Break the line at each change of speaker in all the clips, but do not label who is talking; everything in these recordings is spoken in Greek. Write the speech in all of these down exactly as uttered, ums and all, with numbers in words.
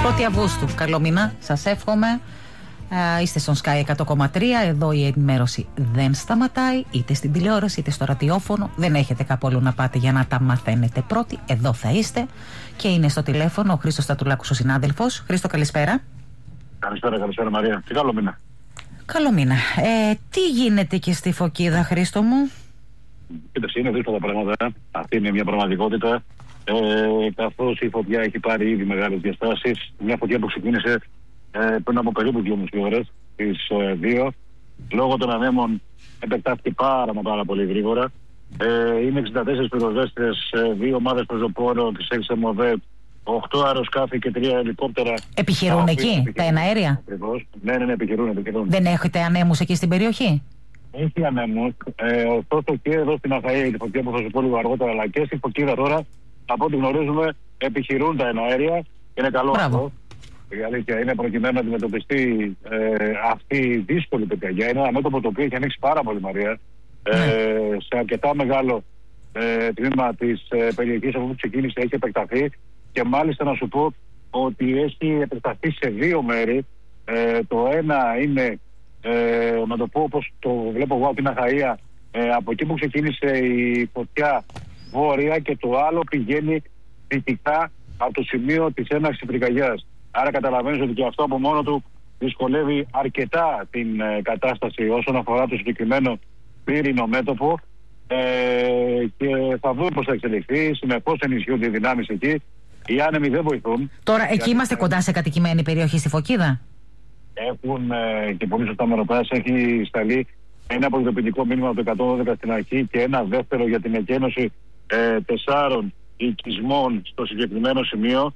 πρώτη Αυγούστου. Καλό μήνα, σας εύχομαι. Uh, είστε στον Sky εκατό κόμμα τρία. Εδώ η ενημέρωση δεν σταματάει, είτε στην τηλεόραση είτε στο ραδιόφωνο. Δεν έχετε κάπου αλλού να πάτε για να τα μαθαίνετε πρώτοι. Εδώ θα είστε. Και είναι στο τηλέφωνο ο Χρήστος Στατουλάκος, ο συνάδελφος. Χρήστο, καλησπέρα.
Καλησπέρα, καλησπέρα Μαρία. Τι καλό μήνα.
Καλό μήνα. Ε, τι γίνεται και στη Φωκίδα, Χρήστο μου?
Κοίταξε, είναι δύσκολα πράγματα. Αυτή είναι μια πραγματικότητα. Ε, καθώς η φωτιά έχει πάρει ήδη μεγάλες διαστάσεις. Μια φωτιά που ξεκίνησε ε, πριν από περίπου δυόμιση ώρες, τις ε, δύο. Λόγω των ανέμων επεκτάθηκε πάρα μα πάρα πολύ γρήγορα. Ε, είναι εξήντα τέσσερις πυροσβέστες, ε, δύο ομάδες πεζοπόρων, τις έξι ΕΜΟΒΕΤ, οκτώ αεροσκάφη και τρία ελικόπτερα. Επιχειρούν εκεί,
επιχειρούν. Τα εναέρια.
Ακριβώς. Ναι, ναι, ναι, επιχειρούν, επιχειρούν.
Δεν έχετε ανέμους εκεί στην περιοχή?
Έχει ανέμους. Ε, ωστόσο και εδώ στην Αχαΐα, τη φωτιά που θα σου πω λίγο αργότερα, αλλά και στη Φωκίδα τώρα, από ό,τι γνωρίζουμε, επιχειρούν τα εναέρια. Είναι καλό αυτό. Η αλήθεια είναι προκειμένου να αντιμετωπιστεί ε, αυτή η δύσκολη πυρκαγιά. Είναι ένα μέτωπο το οποίο έχει ανοίξει πάρα πολύ, Μαρία. Ε, mm. Σε αρκετά μεγάλο ε, τμήμα της ε, περιοχής από που ξεκίνησε έχει επεκταθεί. Και μάλιστα να σου πω ότι έχει επεκταθεί σε δύο μέρη. Ε, το ένα είναι, ε, να το πω όπως το βλέπω εγώ από την Αχαΐα, ε, από εκεί που ξεκίνησε η φωτιά βόρεια, και το άλλο πηγαίνει δυτικά από το σημείο της έναρξης της πυρκαγιάς. Άρα καταλαβαίνεις ότι και αυτό από μόνο του δυσκολεύει αρκετά την ε, κατάσταση όσον αφορά το συγκεκριμένο πύρινο μέτωπο. Ε, και θα δούμε πώς θα εξελιχθεί. Συνεπώς ενισχύονται οι δυνάμεις εκεί. Οι άνεμοι δεν βοηθούν.
Τώρα εκεί είμαστε ε, κοντά σε κατοικημένη περιοχή στη Φωκίδα.
Έχουν ε, και πολύ σωστά με ρωτάς, έχει σταλεί ένα προειδοποιητικό μήνυμα από το εκατόν δώδεκα στην αρχή και ένα δεύτερο για την εκένωση ε, τεσσάρων οικισμών στο συγκεκριμένο σημείο.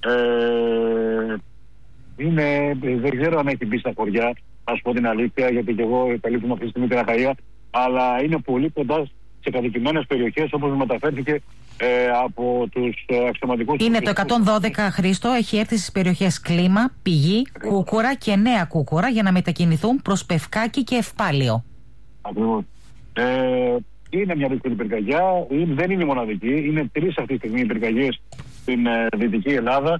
Ε, είναι, δεν ξέρω αν έχει μπει στα χωριά, να σου πω την αλήθεια, γιατί και εγώ καλύπτω αυτή τη στιγμή την Αχαΐα, αλλά είναι πολύ κοντά σε κατοικημένες περιοχές, όπως μεταφέρθηκε ε, από τους ε, αξιωματικούς.
Είναι το εκατόν δώδεκα, Χρήστο, έχει έρθει στις περιοχές Κλίμα, Πηγή, Ακριβώς. Κούκουρα και Νέα Κούκουρα για να μετακινηθούν προς Πευκάκη και Ευπάλιο.
Ακριβώς. Ε, είναι μια δύσκολη πυρκαγιά, δεν είναι μοναδική, είναι τρεις αυτή τη στιγμή οι πυρκαγιές στην ε, Δυτική Ελλάδα.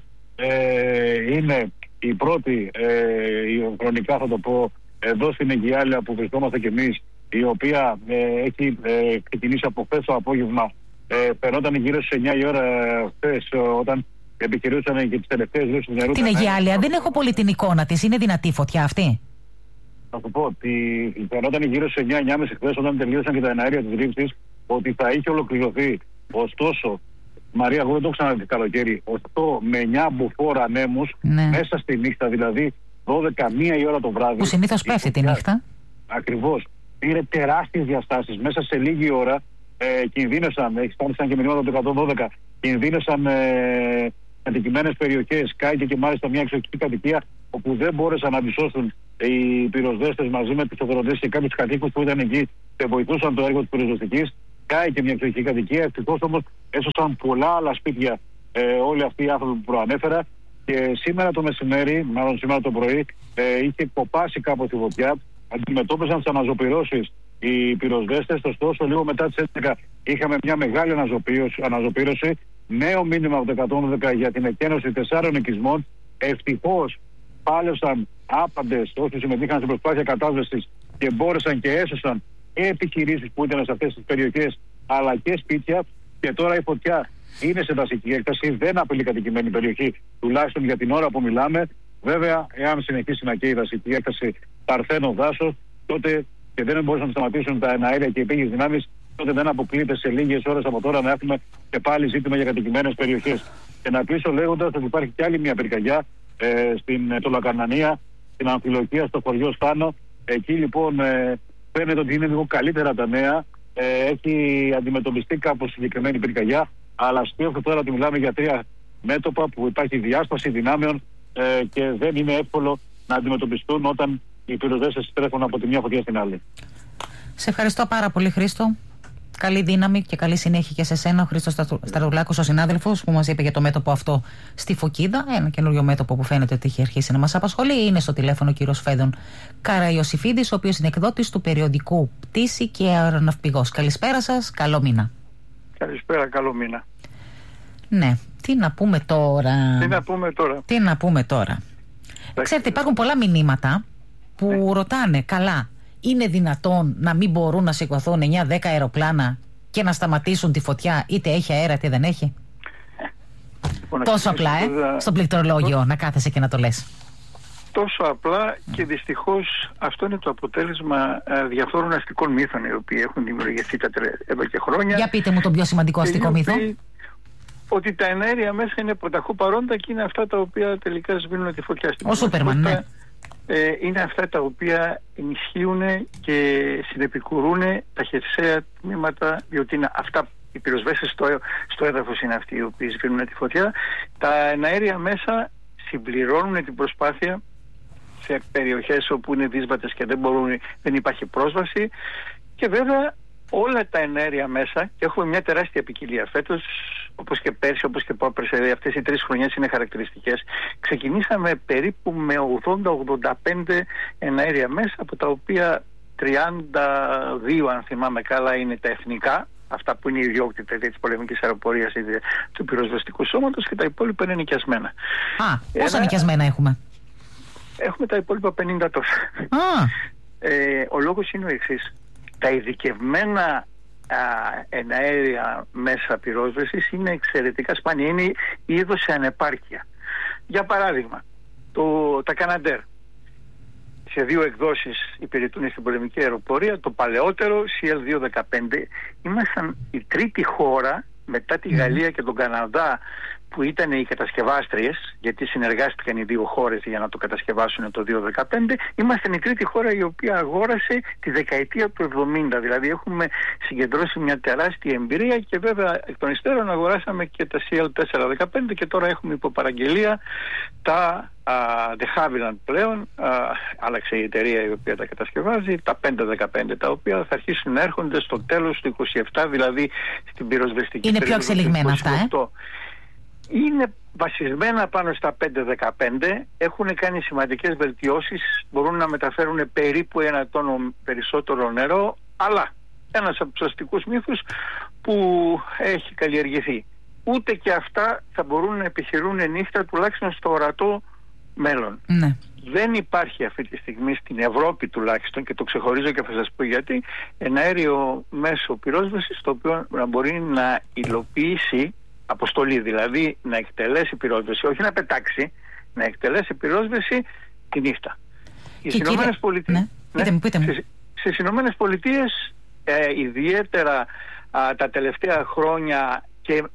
Ε, είναι η πρώτη, ε, η, χρονικά θα το πω, εδώ στην Αιγιάλια που βρισκόμαστε κι εμείς, η οποία ε, έχει ε, ξεκινήσει από χθες το απόγευμα. Ε, φαινόταν γύρω στις εννιά η ώρα χθες, όταν επιχειρούσαν και τις τελευταίες λύσεις του νερού.
Την Αιγιάλια, δεν έχω πολύ την εικόνα της. Είναι δυνατή φωτιά αυτή?
Θα σου πω ότι φαινόταν γύρω στις εννιά εννιά και μισή χθες, όταν τελείωσαν και τα εναέρια της ρήψης, ότι θα είχε ολοκληρωθεί. Ωστόσο, Μαρία, εγώ δεν το ξαναδεί καλοκαίρι, οκτώ με εννιά μποφόρ ανέμους, ναι, μέσα στη νύχτα, δηλαδή δώδεκα μία η ώρα το βράδυ.
Που συνήθως πέφτει τη νύχτα.
Ακριβώς. Πήρε τεράστιες διαστάσεις. Μέσα σε λίγη ώρα ε, κινδύνωσαν, εξτάνησαν και μηνύματα του εκατόν δώδεκα, κινδύνωσαν ε, κατοικημένες περιοχές. Κάηκε και μάλιστα μια εξοχική κατοικία, όπου δεν μπόρεσαν να αντισώσουν οι πυροσβέστες μαζί με τους οφειλετές και κάποιους κατοίκους που ήταν εκεί και βοηθούσαν το έργο της πυροσβεστικής. Κάηκε μια εξοχική κατοικία. Ευτυχώς όμως έσωσαν πολλά άλλα σπίτια ε, όλοι αυτοί οι άνθρωποι που προανέφερα. Και σήμερα το μεσημέρι, μάλλον σήμερα το πρωί, ε, είχε κοπάσει κάπως η φωτιά. Αντιμετώπισαν τις αναζωπυρώσεις οι πυροσβέστες. Ωστόσο, λίγο μετά τις έντεκα είχαμε μια μεγάλη αναζωπήρωση. Νέο μήνυμα από το εκατόν δώδεκα για την εκένωση τεσσάρων οικισμών. Ευτυχώς πάλευσαν άπαντες όσοι συμμετείχαν στην προσπάθεια κατάσβεσης και μπόρεσαν και έσωσαν επιχειρήσεις που ήταν σε αυτές τις περιοχές, αλλά και σπίτια. Και τώρα η φωτιά είναι σε δασική έκταση, δεν απειλεί κατοικημένη περιοχή, τουλάχιστον για την ώρα που μιλάμε. Βέβαια, εάν συνεχίσει να καίει η δασική έκταση παρθένο δάσος, τότε και δεν μπορούσαν να σταματήσουν τα εναέρια και οι πήγες δυνάμεις, τότε δεν αποκλείται σε λίγες ώρες από τώρα να έχουμε και πάλι ζήτημα για κατοικημένες περιοχές. Και να κλείσω λέγοντας ότι υπάρχει κι άλλη μια πυρκαγιά ε, στην Τολακαρνανία, στην Αμφιλοκία, στο χωριό Στάνο. Εκεί λοιπόν ε, φαίνεται ότι είναι λίγο καλύτερα τα νέα. Ε, έχει αντιμετωπιστεί κάπως συγκεκριμένη πυρκαγιά, αλλά σκέφτομαι τώρα ότι μιλάμε για τρία μέτωπα που υπάρχει διάσπαση δυνάμεων ε, και δεν είναι εύκολο να αντιμετωπιστούν όταν οι πυροσβέστες τρέχουν από τη μια φωτιά στην άλλη.
Σε ευχαριστώ πάρα πολύ, Χρήστο. Καλή δύναμη και καλή συνέχεια και σε σένα, ο Χρήστος Στατουλάκος, ο συνάδελφος που μας είπε για το μέτωπο αυτό στη Φωκίδα. Ένα καινούριο μέτωπο που φαίνεται ότι έχει αρχίσει να μας απασχολεί. Είναι στο τηλέφωνο ο κύριος Φέδων Καραϊωσήφιδης, ο οποίος είναι εκδότης του περιοδικού Πτήση και Αεροναυπηγός. Καλησπέρα σας, καλό μήνα.
Καλησπέρα, καλό μήνα.
Ναι. Τι να πούμε τώρα.
Τι να πούμε τώρα.
Τι να πούμε τώρα. Ξέρετε, υπάρχουν πολλά μηνύματα που ναι. ρωτάνε, καλά, είναι δυνατόν να μην μπορούν να σηκωθούν εννιά δέκα αεροπλάνα και να σταματήσουν τη φωτιά, είτε έχει αέρα είτε δεν έχει? Λοιπόν, τόσο απλά, ε, δα... στο πληκτρολόγιο το... να κάθεσαι και να το λες.
Τόσο απλά, και δυστυχώς αυτό είναι το αποτέλεσμα ε, διαφόρων αστικών μύθων οι οποίοι έχουν δημιουργηθεί τα τρε... εδώ και χρόνια.
Για πείτε μου τον πιο σημαντικό αστικό μύθο.
Οποίοι... Ότι τα εναέρια μέσα είναι πρωταχού παρόντα και είναι αυτά τα οποία τελικά σβήνουν τη φωτιά στην
Ο Σούπερμαν, ναι.
Ε, είναι αυτά τα οποία ενισχύουν και συνεπικουρούν τα χερσαία τμήματα, διότι είναι αυτά, οι πυροσβέστες στο, στο έδαφος είναι αυτοί οι οποίοι σβήνουν τη φωτιά. Τα εναέρια μέσα συμπληρώνουν την προσπάθεια σε περιοχές όπου είναι δύσβατες και δεν, μπορούν, δεν υπάρχει πρόσβαση, και βέβαια όλα τα εναέρια μέσα, και έχουμε μια τεράστια ποικιλία φέτος, όπως και πέρσι, όπως και πρόπερσι, αυτές οι τρεις χρονιές είναι χαρακτηριστικές. Ξεκινήσαμε περίπου με ογδόντα ογδόντα πέντε εναέρια μέσα, από τα οποία τριάντα δύο, αν θυμάμαι καλά, είναι τα εθνικά, αυτά που είναι η ιδιόκτητα της πολεμικής αεροπορίας ή του πυροσβεστικού σώματος, και τα υπόλοιπα είναι νοικιασμένα.
Α, πόσα Ένα... νοικιασμένα έχουμε?
Έχουμε τα υπόλοιπα πενήντα τόσα.
Α.
Ε, ο λόγος είναι ο εξής. Τα ειδικευμένα α, εναέρια μέσα πυρόσβεσης είναι εξαιρετικά σπάνια. Είναι είδος σε ανεπάρκεια. Για παράδειγμα, το, τα Καναντέρ σε δύο εκδόσεις υπηρετούν στην πολεμική αεροπορία. Το παλαιότερο σι ελ διακόσια δεκαπέντε. Ήμασταν η τρίτη χώρα μετά τη Γαλλία και τον Καναδά που ήταν οι κατασκευάστριες, γιατί συνεργάστηκαν οι δύο χώρες για να το κατασκευάσουν το δύο χιλιάδες δεκαπέντε. Είμαστε η τρίτη χώρα η οποία αγόρασε τη δεκαετία του εβδομήντα. Δηλαδή έχουμε συγκεντρώσει μια τεράστια εμπειρία, και βέβαια εκ των υστέρων αγοράσαμε και τα σι ελ τετρακόσια δεκαπέντε, και τώρα έχουμε υπό παραγγελία τα uh, de Havilland πλέον, uh, άλλαξε η εταιρεία η οποία τα κατασκευάζει, τα πεντακόσια δεκαπέντε, τα οποία θα αρχίσουν να έρχονται στο τέλος του είκοσι επτά, δηλαδή στην πυροσβεστική.
Είναι πιο εξελιγμένα αυτά, ε?
Είναι βασισμένα πάνω στα πεντακόσια δεκαπέντε, έχουν κάνει σημαντικές βελτιώσεις, μπορούν να μεταφέρουν περίπου ένα τόνο περισσότερο νερό, αλλά ένας από τους αστικούς μύθους που έχει καλλιεργηθεί. Ούτε και αυτά θα μπορούν να επιχειρούν νύχτα, τουλάχιστον στο ορατό μέλλον.
Ναι.
Δεν υπάρχει αυτή τη στιγμή στην Ευρώπη τουλάχιστον, και το ξεχωρίζω και θα σας πω γιατί, ένα αέριο μέσο πυρόσβεσης το οποίο να μπορεί να υλοποιήσει αποστολή, δηλαδή να εκτελέσει πυρόσβεση, όχι να πετάξει, να εκτελέσει πυρόσβεση τη νύχτα. Στις Ηνωμένες Πολιτείες,
ναι, πείτε μου, πείτε μου.
Στις, στις Ηνωμένες Πολιτείες ε, ιδιαίτερα α, τα τελευταία χρόνια, και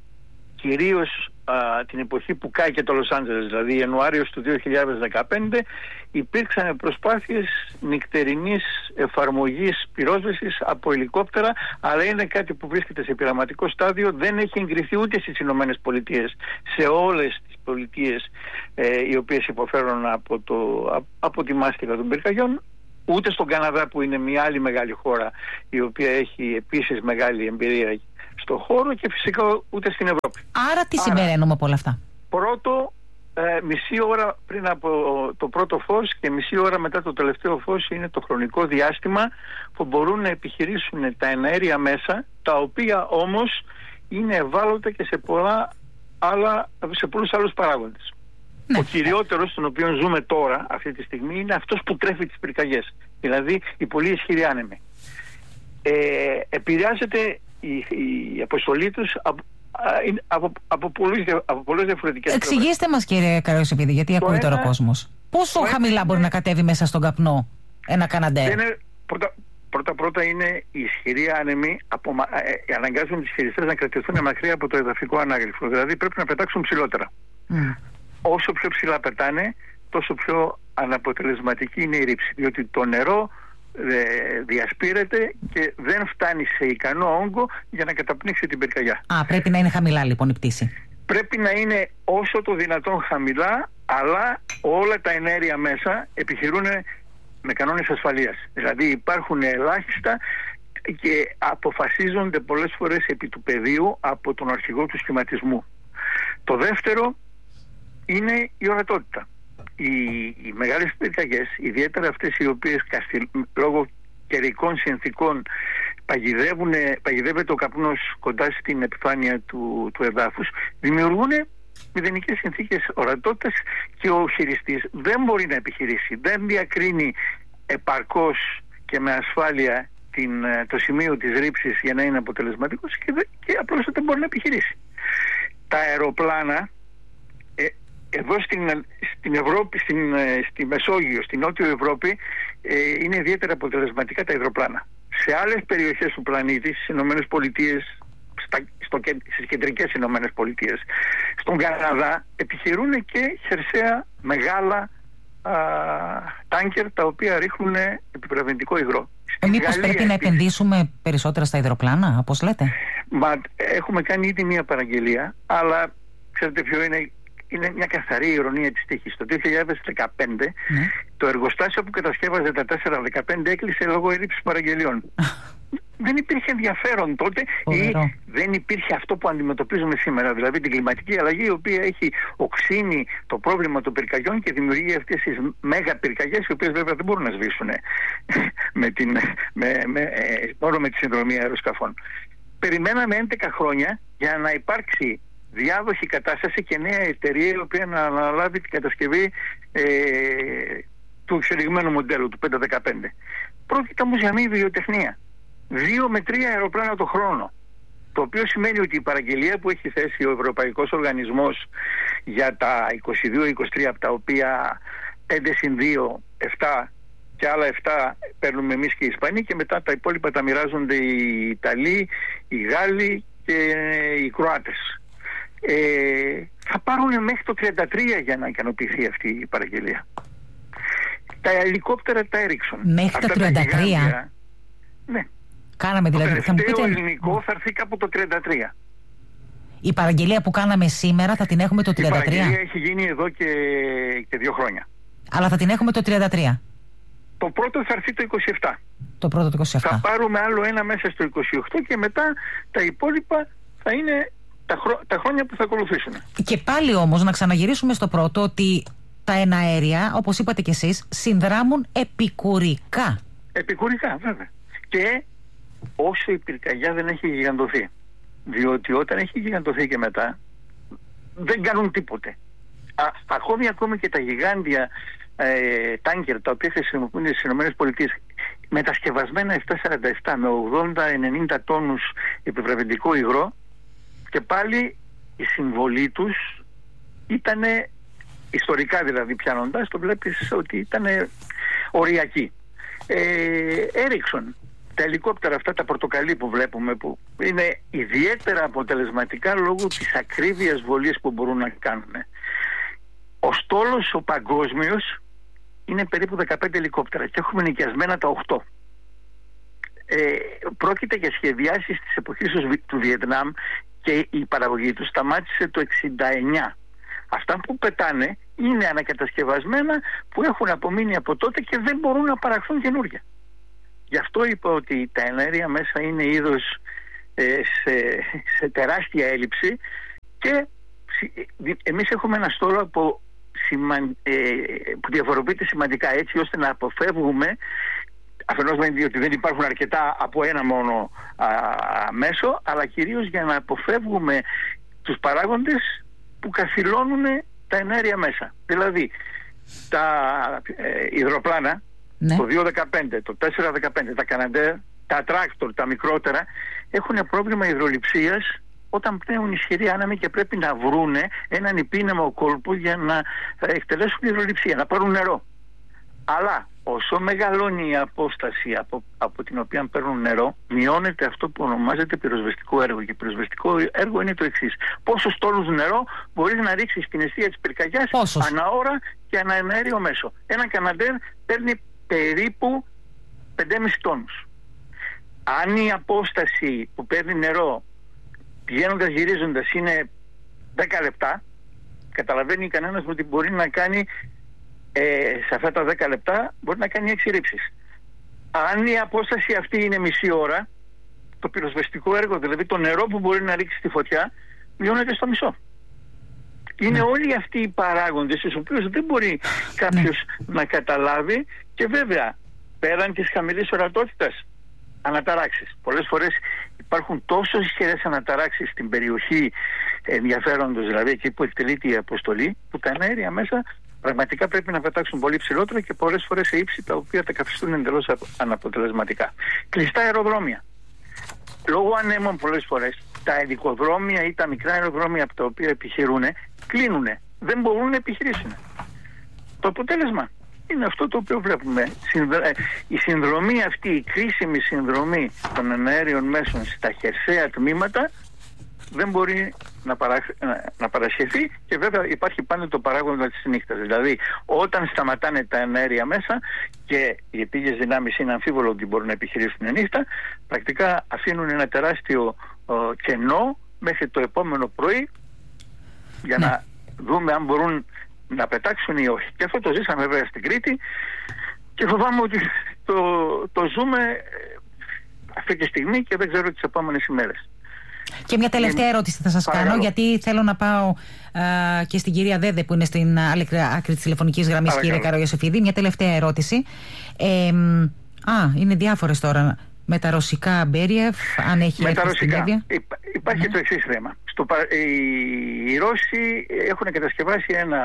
κυρίως α, την εποχή που κάει και το Λος Άντζελες, δηλαδή Ιανουάριος του δύο χιλιάδες δεκαπέντε, υπήρξαν προσπάθειες νυχτερινής εφαρμογής πυρόσβεσης από ελικόπτερα, αλλά είναι κάτι που βρίσκεται σε πειραματικό στάδιο, δεν έχει εγκριθεί ούτε στις Ηνωμένες Πολιτείες, σε όλες τις πολιτείες ε, οι οποίες υποφέρουν από, το, από τη μάστιγα των πυρκαγιών, ούτε στον Καναδά που είναι μια άλλη μεγάλη χώρα η οποία έχει επίσης μεγάλη εμπειρία στο χώρο, και φυσικά ούτε στην Ευρώπη.
Άρα τι συμπεραίνουμε από όλα αυτά?
Πρώτο, ε, μισή ώρα πριν από το πρώτο φως και μισή ώρα μετά το τελευταίο φως είναι το χρονικό διάστημα που μπορούν να επιχειρήσουν τα εναέρια μέσα, τα οποία όμως είναι ευάλωτα και σε, πολλά άλλα, σε πολλούς άλλους παράγοντες. Ναι. Ο κυριότερος, τον οποίο ζούμε τώρα αυτή τη στιγμή, είναι αυτός που τρέφει τις πυρκαγιές, δηλαδή η πολύ ισχυρή άνεμη. Ε, επηρεάζεται η, η αποστολή τους από, από, από, πολλούς, από πολλές διαφορετικές.
Εξηγήστε μας, κύριε Καραϊωσοπηδή, γιατί ακούει τώρα ο κόσμος. Πόσο χαμηλά είναι... μπορεί να κατέβει μέσα στον καπνό ένα Καναντέρ?
Πρώτα, πρώτα πρώτα είναι οι ισχυροί άνεμοι, απο, ε, αναγκάζουν τις χειριστές να κρατηθούν μακριά από το εδαφικό ανάγλυφο. Δηλαδή πρέπει να πετάξουν ψηλότερα. Mm. Όσο πιο ψηλά πετάνε, τόσο πιο αναποτελεσματική είναι η ρήψη, διότι το νερό ε, διασπείρεται και δεν φτάνει σε ικανό όγκο για να καταπνίξει την πυρκαγιά.
Α, πρέπει να είναι χαμηλά λοιπόν η πτήση.
Πρέπει να είναι όσο το δυνατόν χαμηλά, αλλά όλα τα εναέρια μέσα επιχειρούν με κανόνες ασφαλείας. Δηλαδή υπάρχουν ελάχιστα και αποφασίζονται πολλές φορές επί του πεδίου από τον αρχηγό του σχηματισμού. Το δεύτερο είναι η ορατότητα. Οι, οι μεγάλες πυρκαγιές, ιδιαίτερα αυτές οι οποίες καστιλ, λόγω καιρικών συνθήκων παγιδεύεται ο καπνός κοντά στην επιφάνεια του, του εδάφους, δημιουργούν μηδενικές συνθήκες ορατότητας και ο χειριστής δεν μπορεί να επιχειρήσει, δεν διακρίνει επαρκώς και με ασφάλεια την, το σημείο της ρήψης για να είναι αποτελεσματικός και, και απλώς δεν μπορεί να επιχειρήσει. Τα αεροπλάνα ε, εδώ στην, στην Ευρώπη, στην, στη Μεσόγειο, στην Νότιο Ευρώπη ε, είναι ιδιαίτερα αποτελεσματικά τα υδροπλάνα. Σε άλλες περιοχές του πλανήτη, στις Ηνωμένες Πολιτείες, στα, στο, στις κεντρικές Ηνωμένες Πολιτείες, στον Καναδά επιχειρούν και χερσαία μεγάλα α, τάνκερ τα οποία ρίχνουν επιβραβευτικό υγρό.
Ε, μήπως πρέπει
επίσης,
να επενδύσουμε περισσότερα στα υδροπλάνα, όπως λέτε?
Μα, έχουμε κάνει ήδη μια παραγγελία, αλλά ξέρετε ποιο είναι? Είναι μια καθαρή ειρωνία της τύχης. Το δύο χιλιάδες δεκαπέντε ναι. το εργοστάσιο που κατασκεύαζε τα τέσσερα δεκαπέντε έκλεισε λόγω έλλειψης παραγγελιών. Δεν υπήρχε ενδιαφέρον τότε ή δεν υπήρχε αυτό που αντιμετωπίζουμε σήμερα, δηλαδή την κλιματική αλλαγή, η οποία έχει οξύνει το πρόβλημα των πυρκαγιών και δημιουργεί αυτές τις μέγα πυρκαγιές, οι οποίες βέβαια δεν μπορούν να σβήσουν με την, με, με, μόνο με τη συνδρομή αεροσκαφών. Περιμέναμε έντεκα χρόνια για να υπάρξει διάδοχη κατάσταση και νέα εταιρεία η οποία να αναλάβει την κατασκευή ε, του εξελιγμένου μοντέλου του πέντε δεκαπέντε. Πρόκειται όμως για μια βιοτεχνία. Δύο με τρία αεροπλάνα το χρόνο. Το οποίο σημαίνει ότι η παραγγελία που έχει θέσει ο Ευρωπαϊκός Οργανισμός για τα είκοσι δύο είκοσι τρία, από τα οποία πέντε συν δύο, επτά και άλλα επτά παίρνουμε εμείς και οι Ισπανοί, και μετά τα υπόλοιπα τα μοιράζονται οι Ιταλοί, οι Γάλλοι και οι Κροάτες. Ε, θα πάρουν μέχρι το τριάντα τρία για να ικανοποιηθεί αυτή η παραγγελία. Τα ελικόπτερα τα Ericsson.
Μέχρι το τριάντα τρία?
Τα γιγάντια, ναι.
Κάναμε δηλαδή.
Το τελευταίο θα πείτε... ελληνικό θα έρθει κάπου το τριάντα τρία.
Η παραγγελία που κάναμε σήμερα θα την έχουμε το τριάντα τρία?
Η παραγγελία έχει γίνει εδώ και, και δύο χρόνια.
Αλλά θα την έχουμε το τριάντα τρία?
Το πρώτο θα έρθει το είκοσι επτά.
Το πρώτο το είκοσι επτά.
Θα πάρουμε άλλο ένα μέσα στο είκοσι οκτώ και μετά τα υπόλοιπα θα είναι τα, χρό... τα χρόνια που θα ακολουθήσουν. Και
πάλι όμως να ξαναγυρίσουμε στο πρώτο, ότι τα εναέρια, όπως είπατε κι εσείς, συνδράμουν επικουρικά.
Επικουρικά, βέβαια. Και όσο η πυρκαγιά δεν έχει γιγαντωθεί. Διότι όταν έχει γιγαντωθεί και μετά δεν κάνουν τίποτε. Α, ακόμη, ακόμη και τα γιγάντια ε, τάνκερ τα οποία χρησιμοποιούνται στις ΗΠΑ, μετασκευασμένα επτακόσια σαράντα επτά με ογδόντα ενενήντα τόνους επιβραβευτικό υγρό, και πάλι η συμβολή τους ήταν, ιστορικά δηλαδή πιάνοντας, το βλέπεις ότι ήταν οριακή. Ε, Ericsson, τα ελικόπτερα αυτά τα πορτοκαλί που βλέπουμε, που είναι ιδιαίτερα αποτελεσματικά λόγω της ακρίβειας βολής που μπορούν να κάνουν. Ο στόλος ο παγκόσμιος είναι περίπου δεκαπέντε ελικόπτερα και έχουμε νοικιασμένα τα οκτώ. Ε, πρόκειται για σχεδιάσεις της εποχής του Βιετνάμ και η παραγωγή του σταμάτησε το εξήντα εννιά. Αυτά που πετάνε είναι ανακατασκευασμένα που έχουν απομείνει από τότε και δεν μπορούν να παραχθούν καινούργια. Γι' αυτό είπα ότι τα εναέρια μέσα είναι είδος ε, σε, σε τεράστια έλλειψη, και εμείς έχουμε ένα στόλο από σημαν, ε, που διαφοροποιείται σημαντικά, έτσι ώστε να αποφεύγουμε, αφενός με διότι δεν υπάρχουν αρκετά από ένα μόνο α, μέσο, αλλά κυρίως για να αποφεύγουμε τους παράγοντες που καθυλώνουν τα εναέρια μέσα. Δηλαδή τα ε, υδροπλάνα, ναι. Το δύο δεκαπέντε, το τέσσερα δεκαπέντε, τα Καναντέρ, τα τράκτορ, τα μικρότερα, έχουν πρόβλημα υδρολειψίας όταν πνέουν ισχυροί άνεμοι και πρέπει να βρούνε έναν υπήνεμο κόλπο για να εκτελέσουν υδρολειψία, να πάρουν νερό. Αλλά όσο μεγαλώνει η απόσταση από, από την οποία παίρνουν νερό, μειώνεται αυτό που ονομάζεται πυροσβεστικό έργο. Και πυροσβεστικό έργο είναι το εξής: πόσους τόνους νερό μπορείς να ρίξεις στην αιστεία της πυρκαγιάς ανά ώρα και ανά εναέριο μέσο. Ένα Καναντέρ παίρνει περίπου πέντε κόμμα πέντε τόνους. Αν η απόσταση που παίρνει νερό πηγαίνοντας γυρίζοντας είναι δέκα λεπτά, καταλαβαίνει κανένας ότι μπορεί να κάνει ε, σε αυτά τα δέκα λεπτά μπορεί να κάνει έξι ρήψεις. Αν η απόσταση αυτή είναι μισή ώρα, το πυροσβεστικό έργο, δηλαδή το νερό που μπορεί να ρίξει στη φωτιά, μειώνεται στο μισό. Είναι ναι. όλοι αυτοί οι παράγοντες, τους οποίους δεν μπορεί κάποιος ναι. να καταλάβει, και βέβαια πέραν της χαμηλής ορατότητας, αναταράξεις. Πολλές φορές υπάρχουν τόσο ισχυρές αναταράξεις στην περιοχή ενδιαφέροντος, δηλαδή εκεί που εκτελείται η αποστολή, που τα εναέρια μέσα πραγματικά πρέπει να πετάξουν πολύ ψηλότερα και πολλές φορές σε ύψη τα οποία τα καθιστούν εντελώς αναποτελεσματικά. Κλειστά αεροδρόμια. Λόγω ανέμων πολλές φορές τα αεροδρόμια ή τα μικρά αεροδρόμια από τα οποία επιχειρούν κλείνουν. Δεν μπορούν να επιχειρήσουν. Το αποτέλεσμα είναι αυτό το οποίο βλέπουμε. Η συνδρομή αυτή, η κρίσιμη συνδρομή των εναέριων μέσων στα χερσαία τμήματα δεν μπορεί να, παρα... να παρασχεθεί, και βέβαια υπάρχει πάντα το παράγοντα της νύχτας. Δηλαδή όταν σταματάνε τα εναέρια μέσα και οι επίγειες δυνάμεις είναι αμφίβολο ότι μπορούν να επιχειρήσουν νύχτα, πρακτικά αφήνουν ένα τεράστιο ο, κενό μέχρι το επόμενο πρωί για ναι. να δούμε αν μπορούν να πετάξουν ή όχι. Και αυτό το ζήσαμε βέβαια στην Κρήτη και φοβάμαι ότι το, το ζούμε αυτή τη στιγμή και δεν ξέρω τις επόμενες ημέρες.
Και μια τελευταία ερώτηση θα σας Παρακαλώ. κάνω, γιατί θέλω να πάω α, και στην κυρία Δέδε που είναι στην άλλη άκρη της τηλεφωνικής γραμμής, κύριε Καραγιοσεφίδη. Μια τελευταία ερώτηση. Ε, α, είναι διάφορες τώρα. Με τα ρωσικά Μπέριεφ, αν έχει
με τα ρωσικά. Υπά, υπάρχει ναι. το εξής θέμα. Στο, οι, οι Ρώσοι έχουν κατασκευάσει ένα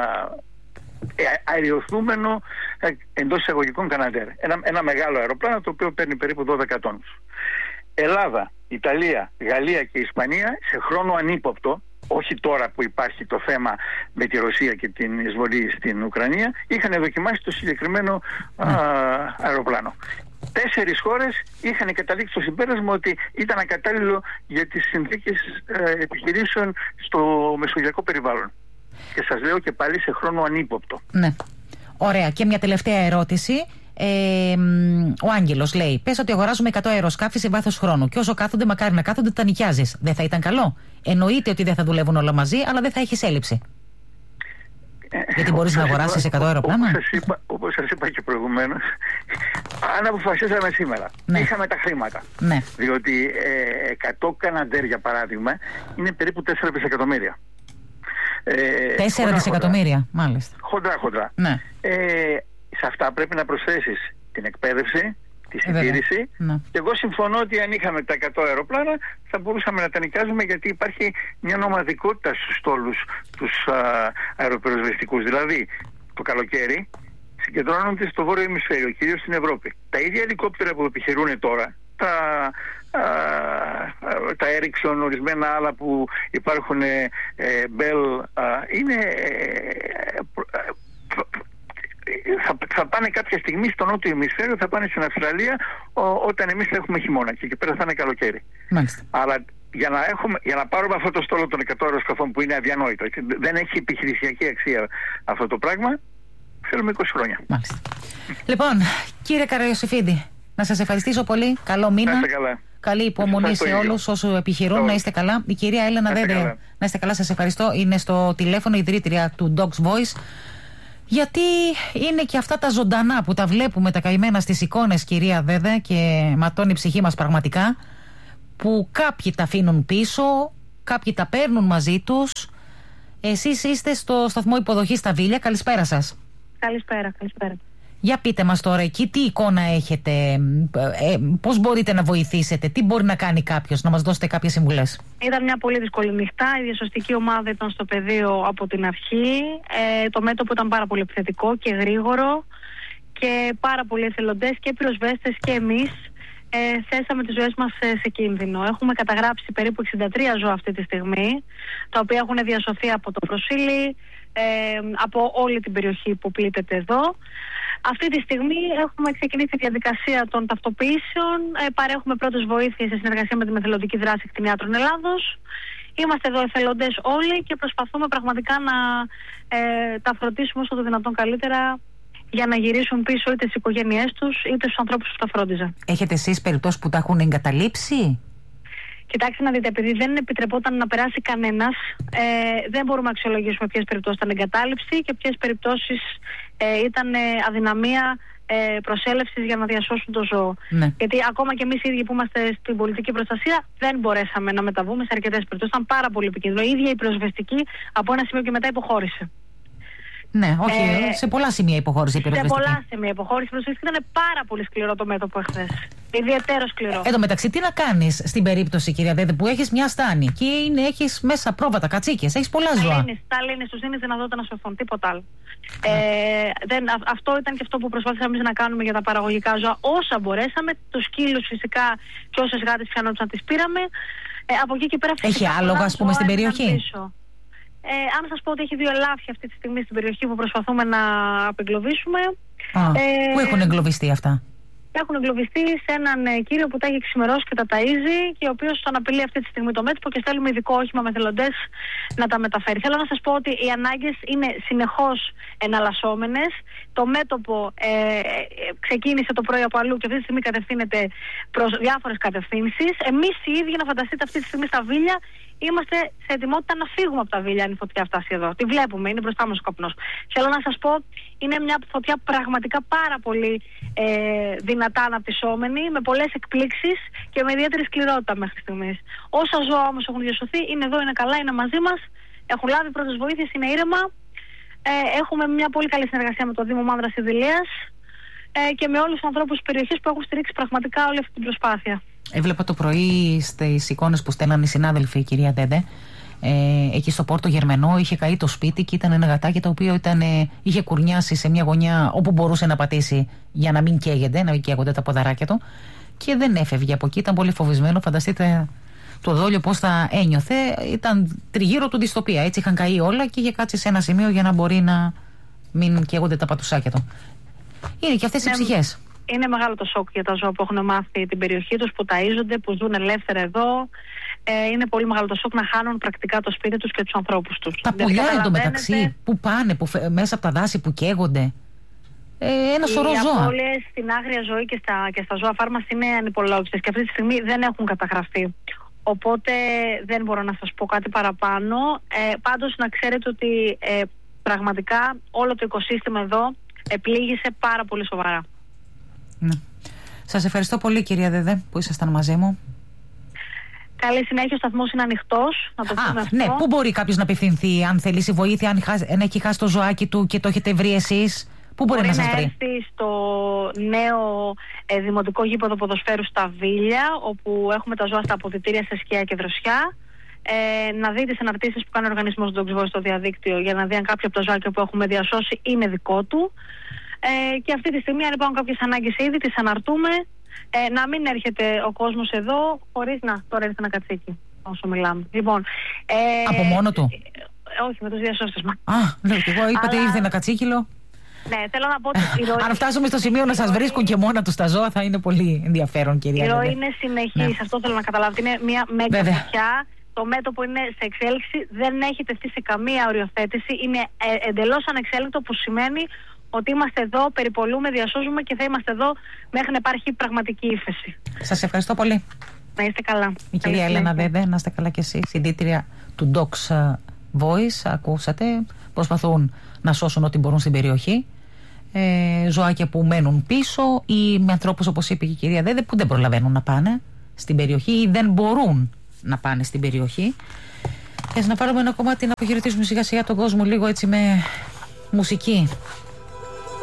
αεριοθούμενο εντός εισαγωγικών Καναντέρ. Ένα, ένα μεγάλο αεροπλάνο το οποίο παίρνει περίπου δώδεκα τόνους. Ελλάδα, Ιταλία, Γαλλία και Ισπανία σε χρόνο ανύποπτο, όχι τώρα που υπάρχει το θέμα με τη Ρωσία και την εισβολή στην Ουκρανία, είχαν δοκιμάσει το συγκεκριμένο α, αεροπλάνο. Τέσσερις χώρες είχαν καταλήξει στο συμπέρασμα ότι ήταν ακατάλληλο για τις συνθήκες ε, επιχειρήσεων στο μεσογειακό περιβάλλον. Και σας λέω και πάλι σε χρόνο ανύποπτο.
Ναι. Ωραία. Και μια τελευταία ερώτηση. Ε, ο Άγγελος λέει: πες ότι αγοράζουμε εκατό αεροσκάφη σε βάθος χρόνου. Και όσο κάθονται, μακάρι να κάθονται, τα νοικιάζεις. Δεν θα ήταν καλό? Εννοείται ότι δεν θα δουλεύουν όλα μαζί, αλλά δεν θα έχεις έλλειψη. Ε, Γιατί μπορείς να αγοράσεις εκατό αεροπλάνα.
Όπως σας είπα, όπως σας είπα και προηγουμένως, αν αποφασίσαμε σήμερα, ναι. είχαμε τα χρήματα.
Ναι.
Διότι ε, εκατό Καναντέρ, για παράδειγμα, είναι περίπου τέσσερα δισεκατομμύρια.
Ε, τέσσερα δισεκατομμύρια, χοντρά, μάλιστα.
Χοντρά, χοντρά.
Ναι.
Ε, σε αυτά πρέπει να προσθέσεις την εκπαίδευση, τη συντήρηση. Ναι. Και εγώ συμφωνώ ότι αν είχαμε τα εκατό αεροπλάνα θα μπορούσαμε να τα νοικιάζουμε, γιατί υπάρχει μια νομαδικότητα στους στόλους τους αεροπυροσβεστικούς. Δηλαδή το καλοκαίρι συγκεντρώνονται στο βόρειο ημισφαίριο, κυρίως στην Ευρώπη. Τα ίδια ελικόπτερα που επιχειρούν τώρα, τα, α, τα Ericsson, ορισμένα άλλα που υπάρχουν, ε, Bell, α, είναι ε, Θα, θα πάνε κάποια στιγμή στο νότιο ημισφαίριο, θα πάνε στην Αυστραλία ο, όταν εμείς θα έχουμε χειμώνα και εκεί πέρα θα είναι καλοκαίρι.
Μάλιστα.
Αλλά για να, έχουμε, για να πάρουμε αυτό το στόλο των εκατό αεροσκαφών που είναι αδιανόητο, δεν έχει επιχειρησιακή αξία αυτό το πράγμα, θέλουμε είκοσι χρόνια.
Μάλιστα. Λοιπόν, κύριε Καραγιοσεφίδη, να σας ευχαριστήσω πολύ. Καλό μήνα.
Να είστε καλά.
Καλή υπομονή σε όλους όσους επιχειρούν. Καλώς. Να είστε καλά. Η κυρία Έλενα Δέδε, να είστε καλά, σας ευχαριστώ. Είναι στο τηλέφωνο, ιδρύτρια του Dogs Voice. Γιατί είναι και αυτά τα ζωντανά που τα βλέπουμε τα καημένα στις εικόνες, κυρία Δέδε, και ματώνει η ψυχή μας πραγματικά, που κάποιοι τα αφήνουν πίσω, κάποιοι τα παίρνουν μαζί τους. Εσείς είστε στο σταθμό υποδοχής στα Βίλια. Καλησπέρα σας.
Καλησπέρα, καλησπέρα.
Για πείτε μας τώρα εκεί τι εικόνα έχετε, ε, πώς μπορείτε να βοηθήσετε, τι μπορεί να κάνει κάποιος, να μας δώσετε κάποιες συμβουλές.
Ήταν μια πολύ δύσκολη νυχτά, η διασωστική ομάδα ήταν στο πεδίο από την αρχή, ε, το μέτωπο ήταν πάρα πολύ επιθετικό και γρήγορο και πάρα πολλοί εθελοντές και πυροσβέστες και εμείς ε, θέσαμε τις ζωές μας σε, σε κίνδυνο. Έχουμε καταγράψει περίπου εξήντα τρία ζώα αυτή τη στιγμή, τα οποία έχουν διασωθεί από το Προσήλι, ε, από όλη την περιοχή που πλήττεται εδώ. Αυτή τη στιγμή έχουμε ξεκινήσει τη διαδικασία των ταυτοποιήσεων, ε, παρέχουμε πρώτες βοήθειες σε συνεργασία με τη Μεθελοντική Δράση Κτηνιάτρων Ελλάδος. Είμαστε εδώ εθελοντές όλοι και προσπαθούμε πραγματικά να ε, τα φροντίσουμε όσο το δυνατόν καλύτερα για να γυρίσουν πίσω είτε στις οικογένειές τους είτε στους ανθρώπους που τα φρόντιζαν.
Έχετε εσείς περιπτώσεις που τα έχουν εγκαταλείψει?
Κοιτάξτε να δείτε, επειδή δεν επιτρεπόταν να περάσει κανένας, ε, δεν μπορούμε να αξιολογήσουμε ποιες περιπτώσεις ήταν εγκατάλειψη και ποιες περιπτώσεις ε, ήταν ε, αδυναμία ε, προσέλευσης για να διασώσουν το ζώο. Ναι. Γιατί ακόμα και εμείς οι ίδιοι που είμαστε στην πολιτική προστασία δεν μπορέσαμε να μεταβούμε σε αρκετές περιπτώσεις. Ήταν πάρα πολύ επικίνδυνο. Η ίδια η πυροσβεστική από ένα σημείο και μετά υποχώρησε.
Ναι, όχι. Ε, σε πολλά σημεία υποχώρησε η πυροσβεστική.
Σε πολλά σημεία υποχώρησε η πυροσβεστική. Ήταν πάρα πολύ σκληρό το μέτωπο εχθές. Ιδιαίτερο σκληρό.
Εν τω μεταξύ, τι να κάνεις στην περίπτωση, κυρία Δέδε, που έχεις μια στάνη και είναι, έχεις μέσα πρόβατα, κατσίκες, έχεις πολλά ζώα.
Τα λύνεις, τους δίνεις δυνατότητα να σωθούν, τίποτα άλλο. Ε, δεν, α, αυτό ήταν και αυτό που προσπάθησαμε εμείς να κάνουμε για τα παραγωγικά ζώα όσα μπορέσαμε. Τους σκύλους φυσικά και όσες γάτες πιανόντουσαν τις πήραμε. Ε, από εκεί και πέρα φυσικά.
Έχει άλογα, ας πούμε, στην περιοχή.
Ε, αν σας πω ότι έχει δύο ελάφια αυτή τη στιγμή στην περιοχή που προσπαθούμε να απεγκλωβίσουμε.
Α, ε, πού έχουν εγκλωβιστεί αυτά?
Έχουν εγκλωβιστεί σε έναν κύριο που τα έχει ξημερώσει και τα ταΐζει και ο οποίος τον απειλεί αυτή τη στιγμή το μέτωπο και στέλνουμε ειδικό όχημα με θελοντές να τα μεταφέρει. Θέλω να σας πω ότι οι ανάγκες είναι συνεχώς εναλλασσόμενες. Το μέτωπο ε, ε, ξεκίνησε το πρωί από αλλού και αυτή τη στιγμή κατευθύνεται προς διάφορες κατευθύνσεις. Εμείς οι ίδιοι, να φανταστείτε, αυτή τη στιγμή στα Βίλια είμαστε σε ετοιμότητα να φύγουμε από τα Βίλια αν η φωτιά φτάσει εδώ. Τη βλέπουμε, είναι μπροστά μας ο καπνός. Θέλω να σας πω, είναι μια φωτιά πραγματικά πάρα πολύ ε, δυνατά αναπτυσσόμενη, με πολλές εκπλήξεις και με ιδιαίτερη σκληρότητα μέχρι στιγμής. Όσα ζώα όμως έχουν διασωθεί, είναι εδώ, είναι καλά, είναι μαζί μας, έχουν λάβει πρώτες βοήθειες, είναι ήρεμα. Ε, έχουμε μια πολύ καλή συνεργασία με το Δήμο Μάνδρας Ιδηλίας ε, και με όλους τους ανθρώπους της περιοχής που έχουν στηρίξει πραγματικά όλη αυτή την προσπάθεια.
Έβλεπα το πρωί στις εικόνες που στέλναν οι συνάδελφοι, η κυρία Δέντε, ε, εκεί στο Πόρτο Γερμενό είχε καεί το σπίτι και ήταν ένα γατάκι το οποίο ήταν, ε, είχε κουρνιάσει σε μια γωνιά όπου μπορούσε να πατήσει για να μην καίγεται, να μην καίγονται τα ποδαράκια του και δεν έφευγε από εκεί, ήταν πολύ φοβισμένο. Φανταστείτε το δόλιο πώς θα ένιωθε, ήταν τριγύρω του δυστοπία, έτσι είχαν καεί όλα και είχε κάτσει σε ένα σημείο για να μπορεί να μην καίγονται τα πατουσάκια του. Είναι και αυτές οι ψυχές.
Είναι μεγάλο το σοκ για τα ζώα που έχουν μάθει την περιοχή τους, που ταΐζονται, που ζουν ελεύθερα εδώ. Ε, είναι πολύ μεγάλο το σοκ να χάνουν πρακτικά το σπίτι τους και τους ανθρώπους τους.
Τα πουλιά εντωμεταξύ, που πάνε, που, μέσα από τα δάση που καίγονται. Ε, ένα σωρό ζώα.
Οι απώλειες στην άγρια ζωή και στα, και στα ζώα φάρμας είναι ανυπολόγιστες και αυτή τη στιγμή δεν έχουν καταγραφεί. Οπότε δεν μπορώ να σας πω κάτι παραπάνω. Ε, πάντως να ξέρετε ότι ε, πραγματικά όλο το οικοσύστημα εδώ επλήγησε πάρα πολύ σοβαρά.
Ναι. Σας ευχαριστώ πολύ, κυρία Δεδέ, που ήσασταν μαζί μου.
Καλή συνέχεια, ο σταθμός είναι ανοιχτός. Να το πούμε
Α,
αυτό.
ναι, πού μπορεί κάποιος να απευθυνθεί αν θελήσει βοήθεια, αν, χάσει, αν έχει χάσει το ζωάκι του και το έχετε βρει εσείς? Πού μπορεί, μπορεί να σας βρει?
Μπορεί να έρθει στο νέο ε, δημοτικό γήπεδο ποδοσφαίρου στα Βίλια, όπου έχουμε τα ζώα στα αποδυτήρια σε σκιά και δροσιά. Ε, να δει τις αναρτήσεις που κάνει ο οργανισμός Dogs Voice στο διαδίκτυο για να δει αν κάποιο από τα ζώα που έχουμε διασώσει είναι δικό του. Ε, και αυτή τη στιγμή, αν υπάρχουν κάποιες ανάγκες ήδη, τις αναρτούμε. Ε, να μην έρχεται ο κόσμος εδώ χωρίς να τώρα έρθει ένα κατσίκι όσο μιλάμε. Λοιπόν, ε,
από μόνο του?
Ε, όχι, με τους διασώστες μας.
Α, λέω και εγώ, είπατε
Αλλά...
ήρθε ένα κατσίκιλο.
Ναι, θέλω να πω ότι η ροή...
Αν φτάσουμε στο σημείο να σας βρίσκουν και μόνα τους τα ζώα, θα είναι πολύ ενδιαφέρον, κυρία.
Η ροή είναι συνεχής, ναι. Αυτό θέλω να καταλάβετε. Είναι μια μέγα φωτιά. Το μέτωπο είναι σε εξέλιξη, δεν έχει τεθεί σε καμία οριοθέτηση. Είναι ε, εντελώς ανεξέλεγκτο, που σημαίνει ότι είμαστε εδώ, περιπολούμε, διασώζουμε και θα είμαστε εδώ μέχρι να υπάρχει πραγματική ύφεση. Σας
ευχαριστώ πολύ.
Να είστε καλά.
Η κυρία Έλενα Δέδε, να είστε καλά κι εσείς, συντήτρια του Dogs Voice, ακούσατε, προσπαθούν να σώσουν ό,τι μπορούν στην περιοχή. Ε, ζωάκια που μένουν πίσω ή με ανθρώπους, όπως είπε και η κυρία Δέδε, που δεν προλαβαίνουν να πάνε στην περιοχή ή δεν μπορούν να πάνε στην περιοχή. Και να πάρουμε ένα κομμάτι να αποχαιρετήσουμε σιγά σιγά τον κόσμο λίγο έτσι με μουσική.